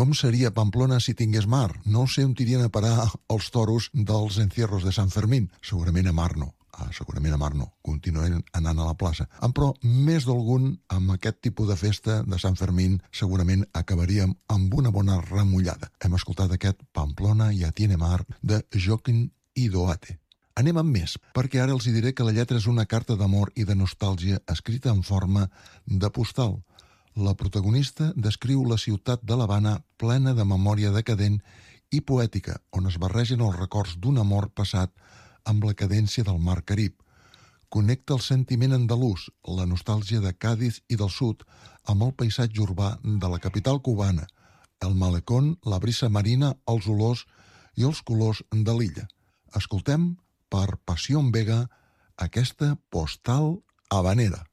Com seria Pamplona si tingués mar? No sé on tirien a parar els toros dels encierros de Sant Fermín. Segurament a mar no. Segurament a mar no. Continuem anant a la plaça. Però més d'algun, amb aquest tipus de festa de Sant Fermín, segurament acabaríem amb una bona remullada. Hem escoltat aquest Pamplona ja tiene mar de Joaquín Idoate. Anem amb més, perquè ara els diré que la lletra és una carta d'amor i de nostàlgia escrita en forma de postal. La protagonista descriu la ciutat de l'Havana plena de memòria decadent i poètica, on es barregen els records d'un amor passat amb la cadència del mar Carib. Connecta el sentiment andalús, la nostàlgia de Càdiz i del sud, amb el paisatge urbà de la capital cubana, el malecón, la brisa marina, els olors i els colors de l'illa. Escoltem per Pasión Vega aquesta postal habanera.